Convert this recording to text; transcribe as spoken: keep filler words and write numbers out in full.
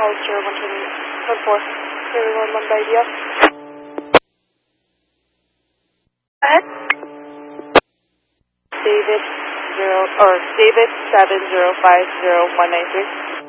College zero one two one four zero one one by idea. Go ahead. David zero or David seven zero five zero one nine three.